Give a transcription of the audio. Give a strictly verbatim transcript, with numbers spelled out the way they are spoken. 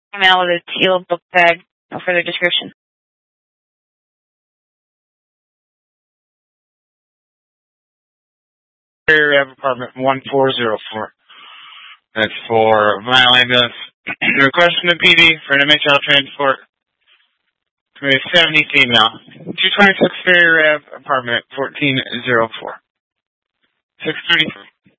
Email with a teal book bag. No further description. Area of apartment one four zero four. That's for Mile Ambulance. Request from the P D for an M H L transport. Committee seventy female. two twenty-six Ferry Ave, apartment fourteen oh four. six thirty-three.